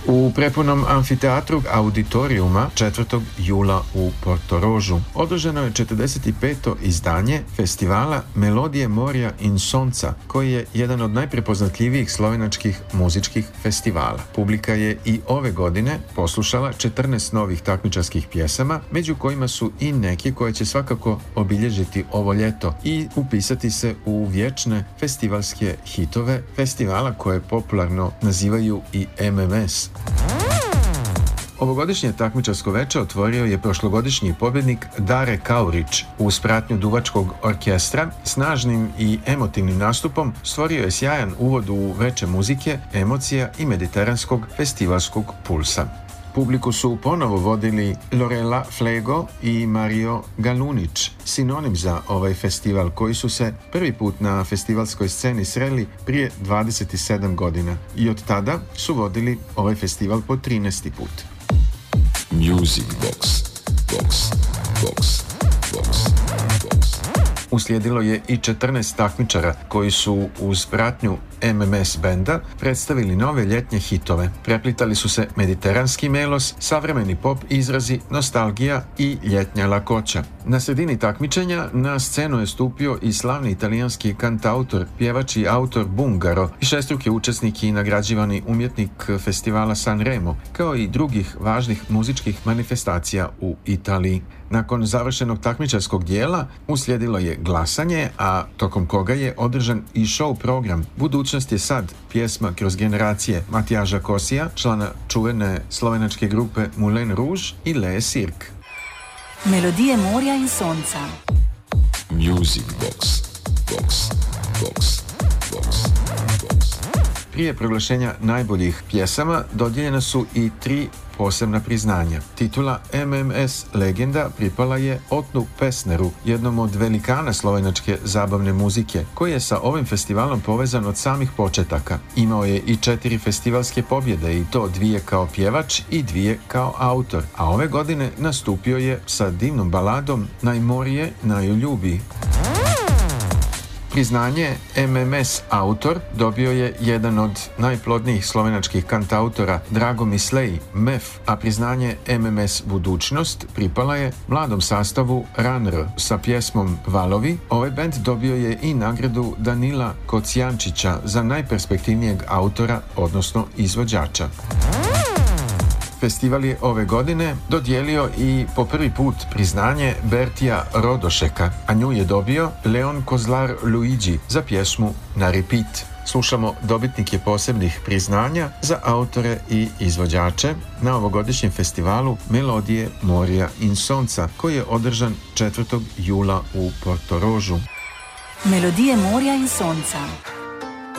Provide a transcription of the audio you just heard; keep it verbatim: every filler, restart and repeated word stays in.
U prepunom amfiteatru Auditorijuma četvrtog jula u Portorožu održano je četrdeset peto izdanje festivala Melodije morja in sonca, koji je jedan od najprepoznatljivijih slovenačkih muzičkih festivala. Publika je i ove godine poslušala četrnaest novih takmičarskih pjesama, među kojima su i neke koje će svakako obilježiti ovo ljeto i upisati se u vječne festivalske hitove festivala koje popularno nazivaju i M M S. Ovogodišnje takmičarsko veče otvorio je prošlogodišnji pobjednik Dare Kaurić. Uz pratnju duvačkog orkestra, snažnim i emotivnim nastupom stvorio je sjajan uvod u veče muzike, emocija i mediteranskog festivalskog pulsa. Publiku su ponovo vodili Lorela Flego i Mario Galunić, sinonim za ovaj festival, koji su se prvi put na festivalskoj sceni sreli prije dvadeset sedam godina i od tada su vodili ovaj festival po trinaesti put. Music Box, Box, Box, Box, Box. Uslijedilo je i četrnaest takmičara koji su uz pratnju M M S benda predstavili nove ljetnje hitove. Preplitali su se mediteranski melos, savremeni pop izrazi, nostalgija i ljetnja lakoća. Na sredini takmičenja na scenu je stupio i slavni italijanski kantautor, pjevač i autor Bungaro, višestruki učesnik i nagrađivani umjetnik festivala Sanremo, kao i drugih važnih muzičkih manifestacija u Italiji. Nakon završenog takmičarskog dijela uslijedilo je glasanje, a tokom koga je održan i show program Budućnost je sad, pjesma kroz generacije Matijaža Kosija, člana čuvene slovenačke grupe Moulin Rouge i Le Cirque. Melodije morja in sonca. Music Box, Box, Box, Box, Box. Prije proglašenja najboljih pjesama dodijeljena su i tri posebna priznanja. Titula M M S legenda pripala je Otnu Pesneru, jednom od velikana slovenačke zabavne muzike, koji je sa ovim festivalom povezan od samih početaka. Imao je i četiri festivalske pobjede, i to dvije kao pjevač i dvije kao autor, a ove godine nastupio je sa divnom baladom Najmorje najuljubi. Priznanje M M S autor dobio je jedan od najplodnijih slovenačkih kantautora Drago Mislej, M E F, a priznanje M M S budućnost pripala je mladom sastavu Runner sa pjesmom Valovi. Ovaj bend dobio je i nagradu Danila Kocijančića za najperspektivnijeg autora, odnosno izvođača. Festival je ove godine dodijelio i po prvi put priznanje Bertija Rodošeka, a nju je dobio Leon Kozlar Luigi za pjesmu Na repeat. Slušamo dobitnike posebnih priznanja za autore i izvođače na ovogodišnjem festivalu Melodije morja in sonca, koji je održan četvrtog jula u Portorožu. Melodije morja in sonca.